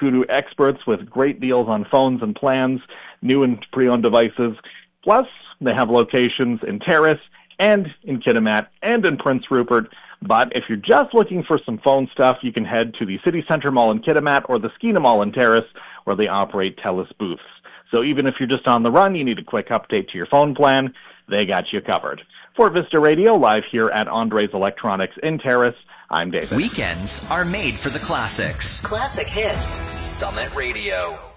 Kudu experts with great deals on phones and plans, new and pre-owned devices. Plus, they have locations in Terrace and in Kitimat and in Prince Rupert. But if you're just looking for some phone stuff, you can head to the City Center Mall in Kitimat or the Skeena Mall in Terrace, where they operate TELUS booths. So even if you're just on the run, you need a quick update to your phone plan, they got you covered. For Vista Radio, live here at Andres Electronics in Terrace, I'm David. Weekends are made for the classics. Classic hits. Summit Radio.